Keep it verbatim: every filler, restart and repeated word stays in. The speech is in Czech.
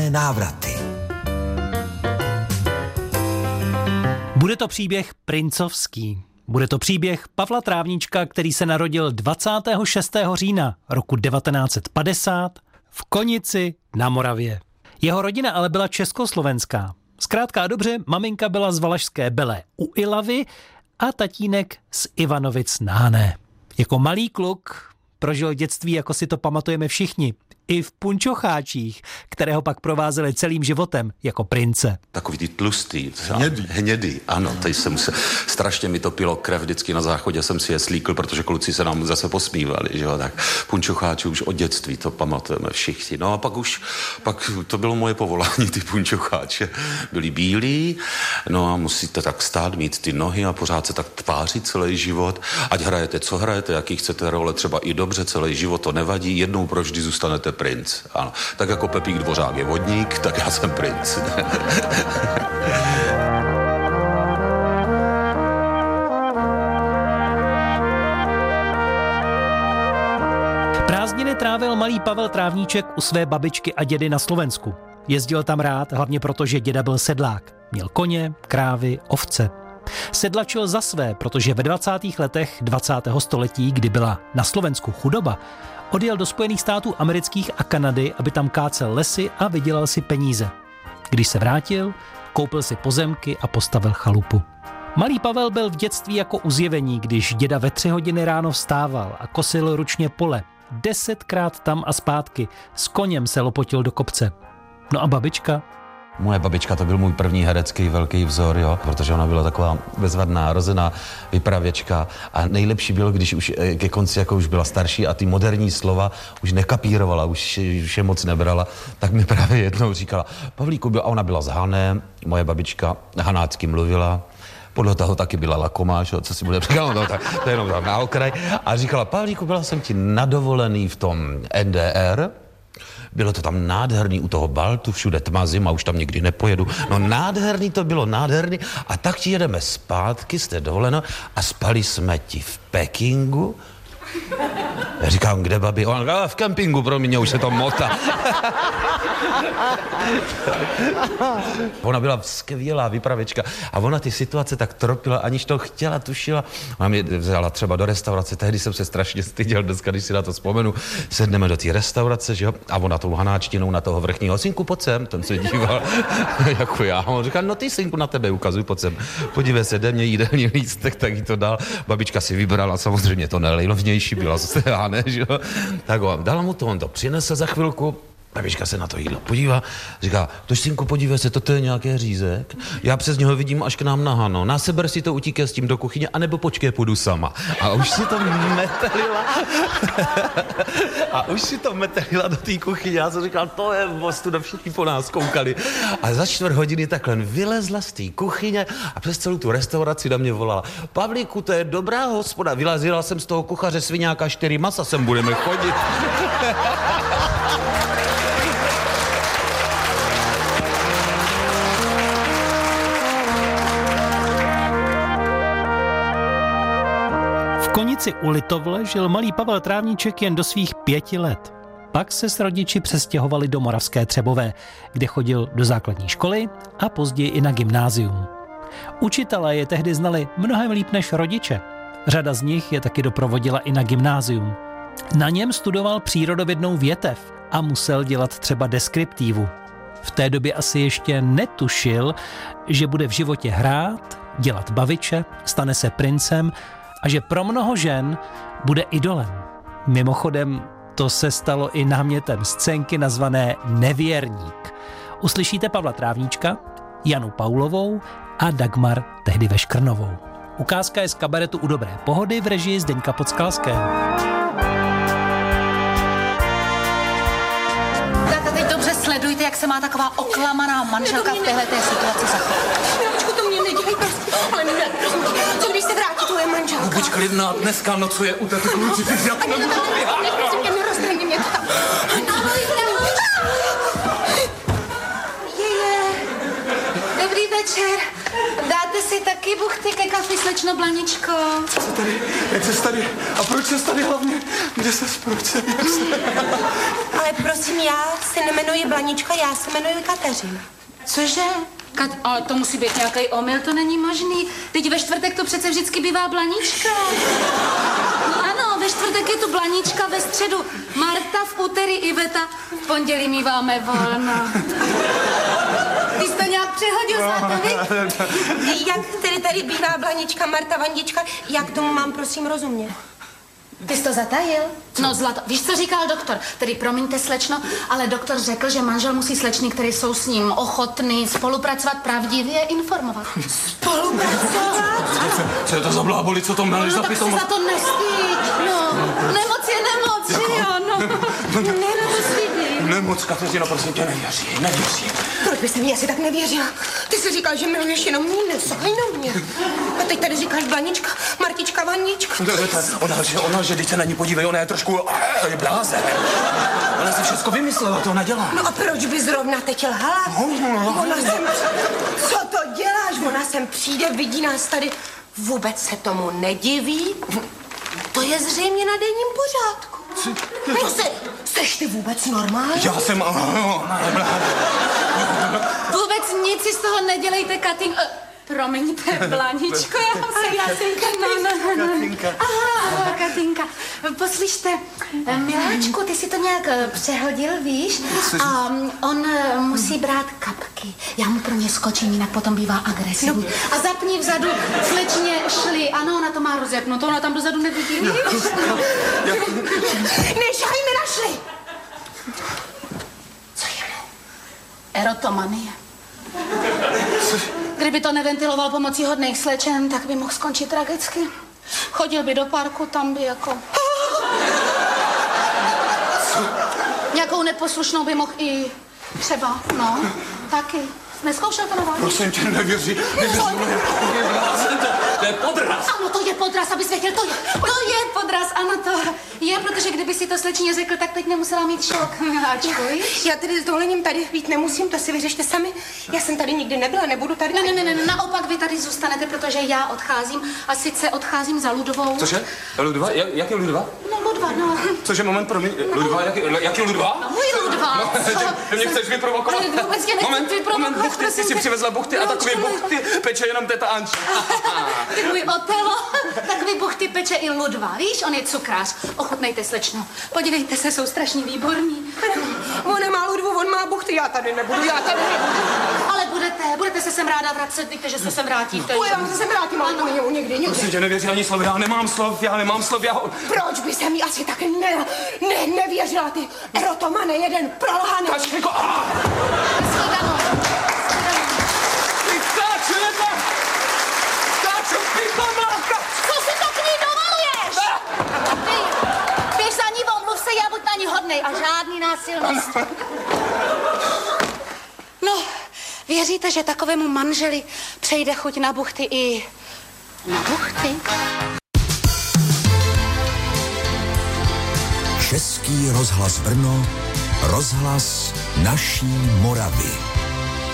Četné návraty. Bude to příběh princovský. Bude to příběh Pavla Trávníčka, který se narodil dvacátého šestého října roku devatenáct set padesát v Konici na Moravě. Jeho rodina ale byla československá. Zkrátka a dobře, maminka byla z Valašské Belé u Ilavy a tatínek z Ivanovic na Hané. Jako malý kluk prožil dětství, jako si to pamatujeme všichni, i v punčocháčích, které ho pak provázely celým životem jako prince. Takový ty tlustý, hnědý. hnědý, ano, tady jsem se, strašně mi to pilo krev, vždycky na záchodě jsem si je slíkl, protože kluci se nám zase posmívali, že jo, tak punčocháči už od dětství, to pamatujeme všichni. No a pak už, pak to bylo moje povolání, ty punčocháče byli bílí, no a musíte tak stát, mít ty nohy a pořád se tak tvářit celý život, ať hrajete, co hrajete, jaký chcete role, třeba i dobře, celý život, to nevadí, jednou provždy zůstanete princ. Ano. Tak jako Pepík Dvořák je vodník, tak já jsem princ. Prázdniny trávil malý Pavel Trávníček u své babičky a dědy na Slovensku. Jezdil tam rád, hlavně proto, že děda byl sedlák. Měl koně, krávy, ovce. Sedlačil za své, protože ve dvacátých letech dvacátého století, kdy byla na Slovensku chudoba, odjel do Spojených států amerických a Kanady, aby tam kácel lesy a vydělal si peníze. Když se vrátil, koupil si pozemky a postavil chalupu. Malý Pavel byl v dětství jako u zjevení, když děda ve tři hodiny ráno vstával a kosil ručně pole. Desetkrát tam a zpátky. S koněm se lopotil do kopce. No a babička? Moje babička, to byl můj první herecký velký vzor, jo, protože ona byla taková bezvadná, rozená vypravěčka a nejlepší bylo, když už ke konci jako už byla starší a ty moderní slova už nekapírovala, už, už je moc nebrala, tak mi právě jednou říkala, Pavlíku, a ona byla z Hané, moje babička hanácky mluvila, podle toho taky byla lakomá, čo, co si bude říkat, no, tak, to je jenom tak na okraj, a říkala, Pavlíku, byla jsem ti nadovolený v tom N D R, bylo to tam nádherný u toho Baltu, všude tma, zima, už tam nikdy nepojedu. No nádherný to bylo, nádherný. A tak ti jedeme zpátky, jste dovoleno, a spali jsme ti v Pekingu. Já říkám, kde babi? On říká, v kempingu, pro mě už se to motá. Ona byla skvělá vypravěčka a ona ty situace tak tropila, aniž to chtěla, tušila. Ona mě vzala třeba do restaurace, tehdy jsem se strašně styděl, dneska, když si na to vzpomenu, sedneme do té restaurace, že jo, a ona tou hanáčtinou na toho vrchního, synku, pojď sem, ten se díval, jako já. A on říká, no ty, synku, na tebe ukazuj, pojď sem, podívej se, jde mě jídelní lístek, tak jí to dal. Babička si vybrala, samozřejmě to nejlevnější byla zase, já ne, že jo. Tak on dala mu to, on to přinesl za chvilku. Babička se na to jídlo podívá, říká, tož synku, podívej se, toto je nějaký řízek, já přes něho vidím až k nám na Hano, na seber si to, utíkej s tím do kuchyně, anebo počkej, půjdu sama. A už si to metelila, a už si to metelila do té kuchyně, já jsem říkal, to je ostuda, všichni po nás koukali. A za čtvrt hodiny takhle vylezla z té kuchyně a přes celou tu restauraci na mě volala, Pavlíku, to je dobrá hospoda, vylezila jsem z toho kuchaře sviňáka, čtyři masa sem budeme chodit. V Konici u Litovle žil malý Pavel Trávníček jen do svých pěti let. Pak se s rodiči přestěhovali do Moravské Třebové, kde chodil do základní školy a později i na gymnázium. Učitelé je tehdy znali mnohem líp než rodiče. Řada z nich je taky doprovodila i na gymnázium. Na něm studoval přírodovědnou větev a musel dělat třeba deskriptívu. V té době asi ještě netušil, že bude v životě hrát, dělat baviče, stane se princem a že pro mnoho žen bude idolem. Mimochodem, to se stalo i námětem scénky nazvané Nevěrník. Uslyšíte Pavla Trávníčka, Janu Paulovou a Dagmar tehdy Veškrnovou. Ukázka je z kabaretu U dobré pohody v režii Zdeňka Podskalského. Tak teď dobře sledujte, jak se má taková oklamaná manželka v téhleté situaci zachovat. Miláčku, to mě nedělej prostě, ale ne, prosím tě, co když se vrátí tvoje manželka? Buď klidná, dneska nocuje u této kluci, ty já to nebudu povíhat. Ne, prosím tě, nerozdrejně mě to tam. Jeje, dobrý večer. Dáte si taky buchty ke kafi, slečno Blaničko? Co se tady, jak se tady, a proč se tady hlavně, kde se proč se, jak se... Ale prosím, já se nemenuji Blanička, já se jmenuji Kateřina. Cože? Kat, ale to musí být nějaký omyl, to není možný. Teď ve čtvrtek to přece vždycky bývá Blanička. No ano, ve čtvrtek je tu Blanička, ve středu Marta, v úterý Iveta, v pondělí míváme volno. Ty jsi to nějak přehodil, Zlatovi? Jak tedy tady bývá Blanička, Marta, Vandička, jak tomu mám prosím rozumět? Ty jsi to zatajil? No Zlato, víš, co říkal doktor? Tedy promiňte, slečno, ale doktor řekl, že manžel musí slečny, které jsou s ním ochotný spolupracovat, pravdivě informovat. Spolupracovat? Co je to za bláboli, co to meleš No za tak si pitomost? za to nestýď, no. Nemoc je nemoc, že jo, no. Nenestýdí. Nemoc, Kateřino, prosím tě, nevěří, nevěří. Proč bys mi asi tak nevěřila? Ty jsi říkal, že miluješ jenom mě, nesahaj na mě. A teď tady říkáš Blanička, Martička, Vandička. Ona lže, ona lže, teď se na ní podívej, ona je trošku je blázen. Ona si všechno vymyslela, to ona dělá. No a proč by zrovna teď lhala? Ona sem... Co to děláš? Ona sem přijde, vidí nás tady. Vůbec se tomu nediví? To je zřejmě na denním pořádku. No se, seš ty vůbec normální? Já jsem... Vůbec nic si z toho nedělejte, Katin... Uh, promiňte, Blaničko, já se... Já jsem no, no, no, no. Katinka. Aha, Katinka. Poslyšte, miláčku, ty si to nějak přehodil, víš? A on musí brát kapky. Já mu pro ně skočím, jinak potom bývá agresivní. A zapni vzadu slečně šli. Ano, ona to má rozepnuto, ona tam dozadu nevidí, víš? Nešaj mi našli! Co je mu? Erotomanie. Kdyby to neventiloval pomocí hodných slečen, tak by mohl skončit tragicky. Chodil by do parku, tam by jako... Nějakou neposlušnou by mohl i třeba, no, taky. Neskoušel to na vás? Prosím tě, nevěří, nevěří, to je podraz. Ano, to je podraz, abys věděl, to je, to je podraz, ano, to je, protože kdyby si to slečně řekl, tak teď nemusela mít šok, miláčku, víš? Já tedy s dovolením tady být nemusím, to si vyřešte sami. Já jsem tady nikdy nebyla, nebudu tady... Ne, ne, ne, ne, naopak vy tady zůstanete, protože já odcházím a sice odcházím za Ludovou. Cože? Ludva? Jak, jak je Ludva? No, Ludva, no. Cože, moment, promiň, Ludva, jak, jak je Ludva? No, můj Ludva, No, ty mě chceš vyprovokovat? Ale vůbec tě nechci Moment, vyprovokovat, moment, buchty, ty si přivezla buchty a takové buchty peče jenom teta Anča. Ty můj Otelo, takový buchty peče i Ludva, víš, on je cukrář. Ochutnejte, slečno. Podívejte se, jsou strašně výborní. On nemá Ludvu, on má buchty, já tady nebudu, já tady nebudu. Ale budete, budete se sem ráda vracet, víte, že se sem vrátíte. Uj, já se sem vrátím, ale u někdy, někdy. Prosím tě, nevěří ani slov, já nemám slov, já nemám slov, já... Proč by se mi asi tak ne, ne, nevěřila, ty erotomane, jeden prolhaný. Kačko, aaa! Shledanou. Ty káčete! Káčo, ty pamáka! Co si to k ní dovoluješ? Ty, běž za ní, omluv se, já buď na ní hodnej a žádný násilnost. No, věříte, že takovému manželi přejde chuť na buchty i na buchty? Český rozhlas Brno, rozhlas naší Moravy.